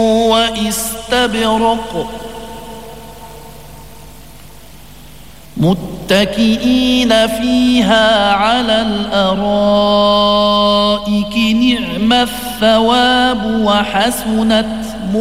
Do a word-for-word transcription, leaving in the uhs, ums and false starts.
وإستبرق متكئين فيها على الأرائك نعم الثواب وحسنت